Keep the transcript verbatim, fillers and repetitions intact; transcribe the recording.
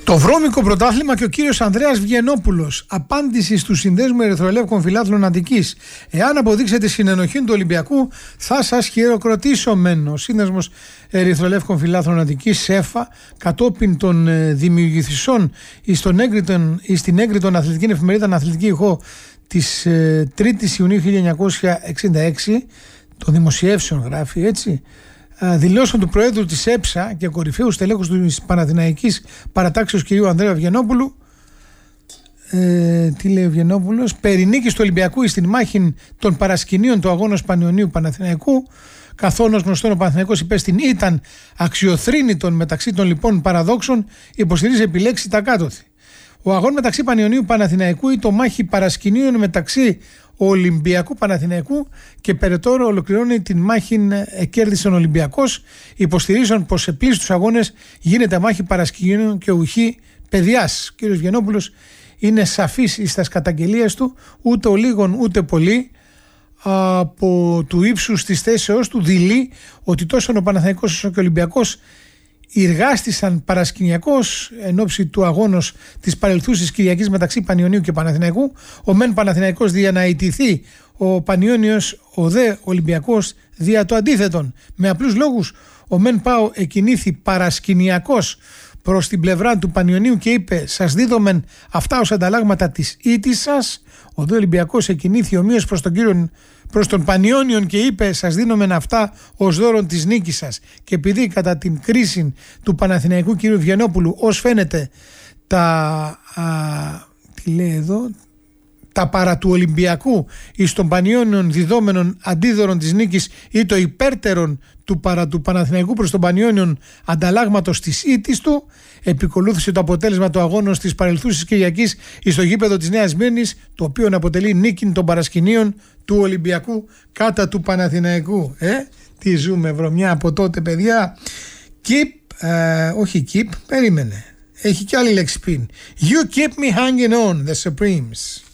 Το βρώμικο πρωτάθλημα και ο κύριος Ανδρέας Βγενόπουλος. Απάντηση στους συνδέσμους ερυθροελεύκων φιλάθλων Αττικής. Εάν αποδείξετε συνενοχή του Ολυμπιακού, θα σας χειροκροτήσω μεν. Ο σύνδεσμος ερυθροελεύκων φιλάθλων Αττικής, ΣΕΦΑ, κατόπιν των ε, δημιουργηθισών στην έγκριτον αθλητική εφημερίδα Αθλητική Ηχό της ε, τρίτης Ιουνίου χίλια εννιακόσια εξήντα έξι, των δημοσιεύσεων γράφει έτσι, δηλώσεων του Προέδρου της ΕΨΑ και κορυφαίου στελέχους της Παναθηναϊκής Παρατάξεως κ. Ανδρέα Βγενόπουλου, ε, τι λέει ο Βγενόπουλος, περί νίκης του Ολυμπιακού στην μάχη των παρασκηνίων του αγώνα Πανιωνίου Παναθηναϊκού, καθώς γνωστόν ο Παναθηναϊκός υπέστην ήταν αξιοθρήνητον μεταξύ των λοιπόν παραδόξων, υποστηρίζει επιλέξει τα κάτωθη. Ο αγώνα μεταξύ Πανιωνίου Παναθηναϊκού ή το μάχη παρασκηνίων μεταξύ Ολυμπιακού Παναθηναϊκού και περαιτέρω ολοκληρώνει την μάχη κέρδισε ο Ολυμπιακός, υποστηρίζουν πως σε πλήστους αγώνες γίνεται μάχη παρασκηνίων και ουχή παιδιάς. Ο κ. Βγενόπουλος είναι σαφής στις καταγγελίες του, ούτε ο λίγον ούτε πολύ, από του ύψους της θέσεως του δειλεί ότι τόσο ο Παναθηναϊκός όσο και ο Ολυμπιακός εργάστησαν παρασκηνιακώς εν ώψη του αγώνος της παρελθούσης Κυριακής μεταξύ Πανιωνίου και Παναθηναϊκού. Ο μεν Παναθηναϊκός δια να ιτηθεί, ο Πανιώνιος, ο δε Ολυμπιακός δια το αντίθετον. Με απλούς λόγους, ο μεν πάω εκινήθη παρασκηνιακός προς την πλευρά του Πανιωνίου και είπε «Σας δίδομεν αυτά ως ανταλλάγματα της ήττης σας». Ο δε Ολυμπιακός εκινήθη ομοίως προς τον κύριο προς τον Πανιώνιον και είπε «Σας δίνομεν αυτά ως δώρον της νίκης σας». Και επειδή κατά την κρίση του Παναθηναϊκού κ. Βγενόπουλου ως φαίνεται τα, α, τι λέει εδώ, τα παρά του Ολυμπιακού εις των Πανιώνιων διδόμενων αντίδωρων της νίκης ή το υπέρτερον του παρά του Παναθηναϊκού προς τον Πανιώνιον ανταλλάγματος της ήττης του, επικολούθησε το αποτέλεσμα του αγώνος της παρελθούσης Κυριακής εις το γήπεδο της Νέας Μύρνης, το οποίο αποτελεί νίκη των παρασκηνίων του Ολυμπιακού κατά του Παναθηναϊκού. Ε, τι ζούμε βρωμιά από τότε, παιδιά. Keep, ε, όχι keep, περίμενε. Έχει και άλλη λέξη πριν. You keep me hanging on, the Supremes.